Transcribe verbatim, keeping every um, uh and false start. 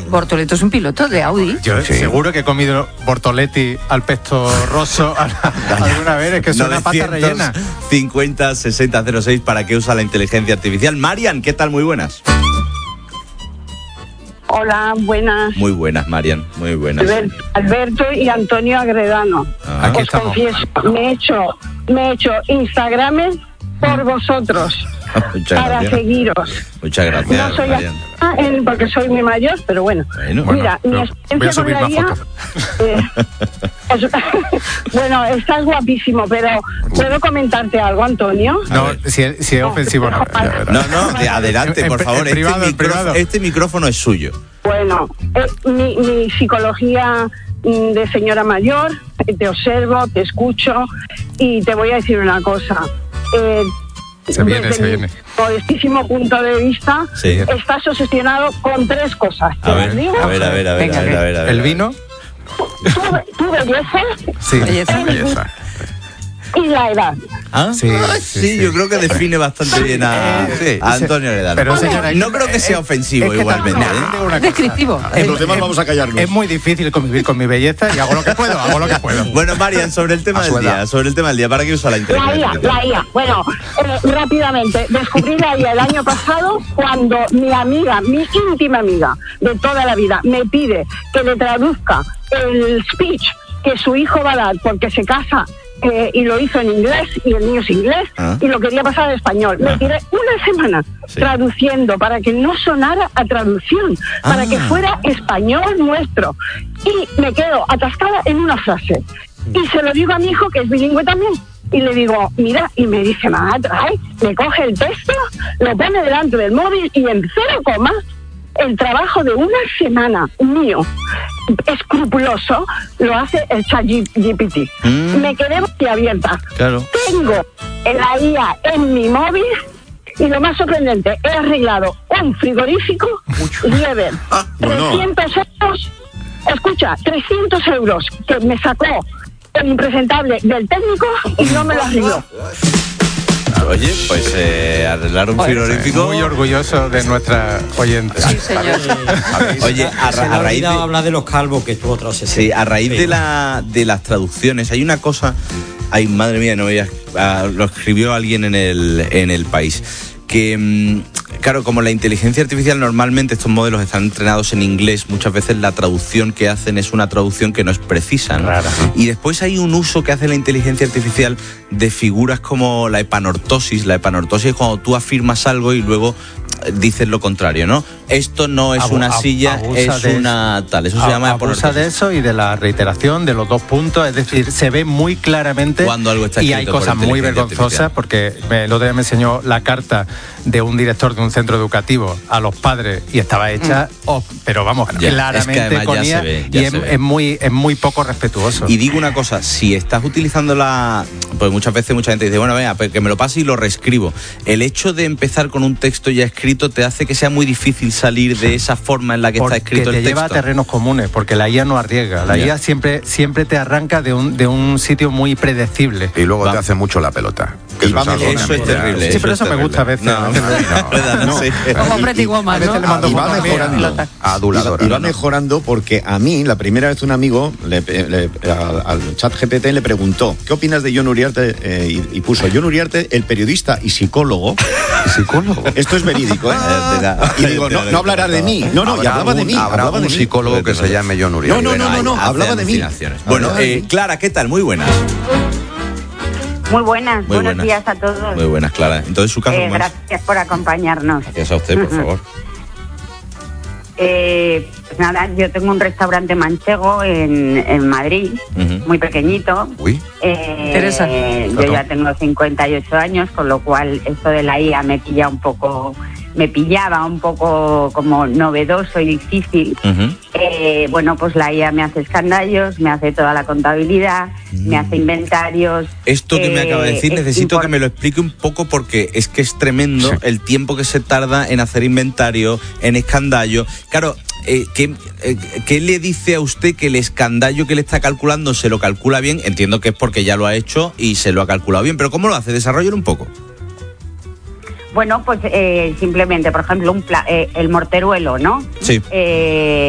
Bortoleto es un piloto de Audi. Yo sí. seguro que he comido Bortoletti al pesto rosso alguna vez, es que es una pata rellena. cincuenta sesenta cero seis, ¿para qué usa la inteligencia artificial? Marian, ¿qué tal? Muy buenas. Hola, buenas. Muy buenas, Marian, muy buenas. Alberto y Antonio Agredano. Ah, Os confieso, me he hecho, me he hecho Instagrames por vosotros. Muchas para gracias. Seguiros. Muchas gracias, No soy Marian. a, en, porque soy muy mayor, pero bueno. Bueno, Mira, bueno, mi experiencia voy a subir con la más I A, fotos. eh, es- bueno, estás guapísimo, pero ¿puedo comentarte algo, Antonio? No, si, si es ofensivo, no. No, no, de- adelante, En- por en- favor. en Este, privado, en micrófono, privado. este micrófono es suyo. Bueno, eh, mi, mi psicología mm, de señora mayor, eh, te observo, te escucho y te voy a decir una cosa. Eh, Se viene, desde se mi viene. modestísimo punto de vista, Sí. estás obsesionado con tres cosas. ¿Te A las ver, digo? a ver, a ver, a ver, Venga, a ver, a ver, a ver. ¿El vino? Tu, tu belleza Sí, Belleza. belleza. y la edad. ¿Ah? Sí, Ah, sí, sí, sí. yo creo que define bastante bien a, Sí, a sí. Antonio Heredano. Pero, señora, no creo que sea es- ofensivo es que igualmente. también ¿eh? digo una Es cosa. descriptivo. Es- Los demás es- vamos a callarnos. Es muy difícil convivir con mi belleza y hago lo que puedo, hago lo que puedo. Bueno, Marian, sobre el tema A del su edad. día, sobre el tema del día, ¿para qué usa la La inteligencia I A, artificial? la I A. Bueno, eh, rápidamente, descubrí la I A el año pasado cuando mi amiga, mi íntima amiga de toda la vida, me pide que le traduzca el speech que su hijo va a dar porque se casa. Eh, y lo hizo en inglés, y el niño es inglés, Ah. y lo quería pasar al español. Me Ajá. tiré una semana Sí. traduciendo para que no sonara a traducción, para Ah. que fuera español nuestro. Y me quedo atascada en una frase. Y se lo digo a mi hijo, que es bilingüe también. Y le digo, mira, y me dice, mamá, trae, me coge el texto, lo pone delante del móvil y en cero coma, el trabajo de una semana mío, escrupuloso, lo hace el ChatGPT. Mm. Me quedé boquiabierta. Claro. Tengo la I A en mi móvil y lo más sorprendente, he arreglado un frigorífico Lieber. bueno. trescientos euros, escucha, trescientos euros que me sacó el impresentable del técnico y no me lo arregló. Oye, pues eh, arreglar un frigorífico. Muy orgulloso de nuestra oyente. Sí, señor. Oye, a, Se ra- le a ha raíz de, olvidado hablar de los calvos, que estuvo otra sesión. sí, a raíz de la de las traducciones, hay una cosa. Ay, madre mía, no voy a, a- lo escribió alguien en el en el País. Que, mm, claro, como la inteligencia artificial normalmente estos modelos están entrenados en inglés, muchas veces la traducción que hacen es una traducción que no es precisa, ¿no? Rara. Y después hay un uso que hace la inteligencia artificial de figuras como la epanortosis. La epanortosis es cuando tú afirmas algo y luego eh, dices lo contrario, ¿no? Esto no es Abu- una ab- silla, abusa es de una tal. Eso se A- llama abusa de epanortosis. eso y de la reiteración de los dos puntos, es decir, se ve muy claramente Cuando algo está y hay escrito por cosas muy inteligencia vergonzosas artificial. porque me, el otro día me enseñó la carta de un director de un centro educativo a los padres y estaba hecha, oh, pero vamos, Ya, claramente es que además con ya I A se ve, ya y es, se ve. es muy, es muy poco respetuoso. Y digo una cosa, si estás utilizando la... Pues muchas veces mucha gente dice, bueno, venga, pues que me lo pase y lo reescribo. El hecho de empezar con un texto ya escrito te hace que sea muy difícil salir de esa forma en la que porque está escrito te el lleva a texto. terrenos comunes, porque la I A no arriesga. La Ya. I A siempre, siempre te arranca de un, de un sitio muy predecible. Y luego Va. te hace mucho la pelota. Y Eso va es algo mejor. Eso es que- terrible. Sí, pero eso es me gusta a veces. No, no, no, no, sí. Como Pretty Y- Woman, a veces ¿no? le mando Y va fotos mías. mejorando. Aduladora. Y va no, no. mejorando porque a mí, la primera vez un amigo le, le- al, al chat G P T le preguntó, ¿qué opinas de Jon Uriarte? Eh, y, y puso, Jon Uriarte, el periodista y psicólogo. ¿Psicólogo? Esto es verídico, ¿eh? Y digo, no, no hablará de mí. No, no, y hablaba de mí. Habrá hablaba un de mí. psicólogo que se llame Jon Uriarte. No, no, no, no, Hace hablaba de mí. alucinaciones. Bueno, Hablaba de eh, mí. Clara, ¿qué tal? Muy buenas. Muy buenas, Muy buenos buenas. días a todos. Muy buenas, Clara. Entonces, su caso, Eh, ¿cómo es? gracias por acompañarnos. Gracias a usted, por Ujú. favor. Eh, pues nada, yo tengo un restaurante manchego en, en Madrid, Ujú. muy pequeñito. Uy, Eh, Teresa. yo ya tengo cincuenta y ocho años, con lo cual esto de la I A me pilla un poco, me pillaba un poco como novedoso y difícil. Ujú. Eh, bueno, pues la I A me hace escandallos, me hace toda la contabilidad, me hace inventarios. Esto que me Eh, acaba de decir, es necesito import- que me lo explique un poco porque es que es tremendo el tiempo que se tarda en hacer inventario, en escandallo. Claro, eh, ¿qué, eh, ¿qué le dice a usted que el escandallo que le está calculando se lo calcula bien? Entiendo que es porque ya lo ha hecho y se lo ha calculado bien, pero ¿cómo lo hace? Desarrollen un poco. Bueno, pues eh, simplemente, por ejemplo, un pla- eh, el morteruelo, ¿no? Sí. Eh,